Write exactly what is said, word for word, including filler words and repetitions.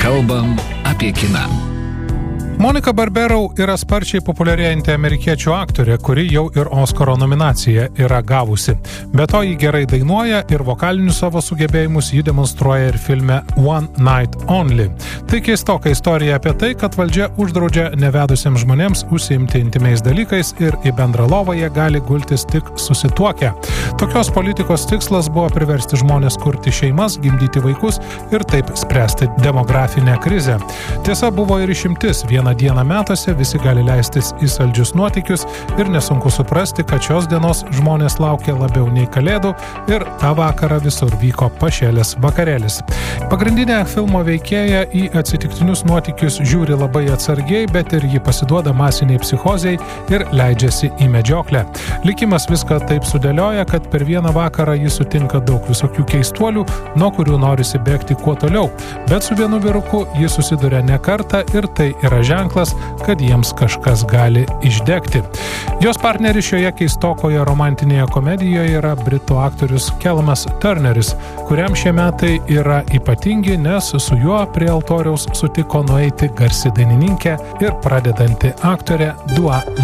Kalbam apie kiną. Monika Barbero yra sparčiai populiarėjanti amerikiečių aktorė, kuri jau ir Oskaro nominaciją yra gavusi. Be to, ji gerai dainuoja ir vokalinius savo sugebėjimus ji demonstruoja ir filme One Night Only. Tai keistoka istorija apie tai, kad valdžia uždraudžia nevedusiems žmonėms užsiimti intimiais dalykais ir į bendrą lovą jie gali gultis tik susituokę. Tokios politikos tikslas buvo priversti žmonės kurti šeimas, gimdyti vaikus ir taip spręsti demografinę krizę. Tiesa, buvo ir išimtis. Vieną dieną metuose visi gali leistis į saldžius nuotykius ir nesunku suprasti, kad šios dienos žmonės laukia labiau nei kalėdų ir tą vakarą visur vyko pašėlės vakarėlis. Pagrindinė filmo veikėja į atsitiktinius nuotykius žiūri labai atsargiai, bet ir ji pasiduoda masiniai psichozei ir leidžiasi į medžioklę. Likimas viską taip sudėlioja, kad per vieną vakarą ji sutinka daug visokių keistuolių, nuo kurių norisi bėgti kuo toliau, bet su vienu vyruku ji susiduria ne kartą ir tai yra ženklas, kad jiems kažkas gali išdegti. Jos partneris šioje keistokoje romantinėje komedijoje yra britų aktorius Callum Turneris, kuriam šie metai yra ypatingi, nes su juo prie altoriaus sutiko nueiti garsi dainininkė ir pradedanti aktorė Dua